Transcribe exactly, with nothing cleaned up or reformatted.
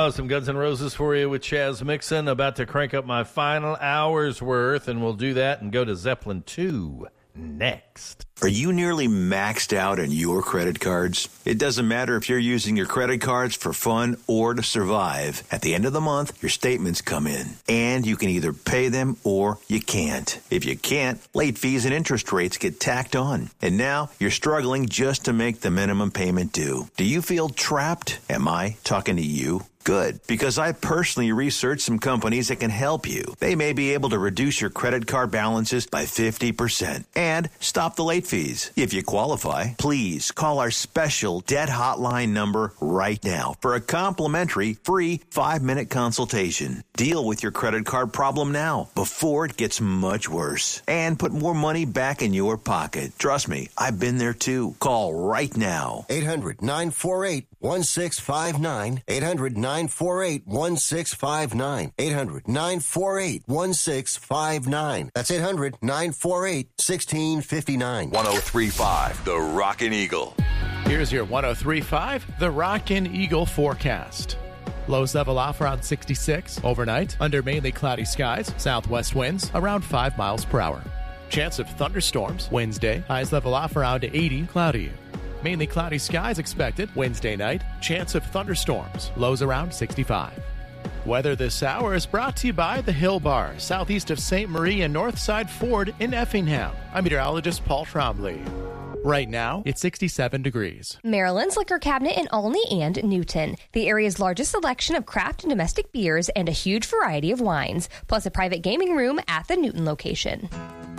Oh, some Guns N' Roses for you with Chaz Mixon. About to crank up my final hour's worth, and we'll do that and go to Zeppelin two next. Are you nearly maxed out on your credit cards? It doesn't matter if you're using your credit cards for fun or to survive. At the end of the month, your statements come in, and you can either pay them or you can't. If you can't, late fees and interest rates get tacked on. And now you're struggling just to make the minimum payment due. Do you feel trapped? Am I talking to you? Good, because I personally researched some companies that can help you. They may be able to reduce your credit card balances by fifty percent and stop the late fees. If you qualify, please call our special debt hotline number right now for a complimentary free five-minute consultation. Deal with your credit card problem now before it gets much worse and put more money back in your pocket. Trust me, I've been there too. Call right now. eight hundred nine four eight one six five nine. eight hundred nine four eight one six five nine. eight hundred nine four eight one six five nine. That's eight hundred nine four eight one six five nine. one oh three point five, The Rockin' Eagle. Here's your one oh three point five, The Rockin' Eagle forecast. Lows level off around sixty-six. Overnight, under mainly cloudy skies, southwest winds around five miles per hour. Chance of thunderstorms Wednesday. Highs level off around eighty, cloudy. Mainly cloudy skies expected Wednesday night. Chance of thunderstorms. Lows around sixty-five. Weather this hour is brought to you by the Hill Bar, southeast of Saint Marie and Northside Ford in Effingham. I'm meteorologist Paul Trombley. Right now, it's sixty-seven degrees. Maryland's Liquor Cabinet in Olney and Newton. The area's largest selection of craft and domestic beers and a huge variety of wines, plus a private gaming room at the Newton location.